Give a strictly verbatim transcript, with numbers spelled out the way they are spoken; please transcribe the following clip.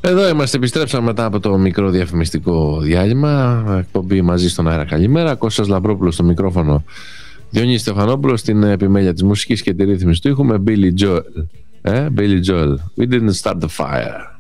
Εδώ είμαστε, επιστρέψαμε μετά από το μικρό διαφημιστικό διάλειμμα. Εκπομπή μαζί στον αέρα. Καλημέρα. Κώστας Λαμπρόπουλος στο μικρόφωνο. Διονύσης Στεφανόπουλος στην επιμέλεια της μουσικής και τη ρύθμιση του ήχου με Billy Joel. Ε, Billy Joel. We didn't start the fire.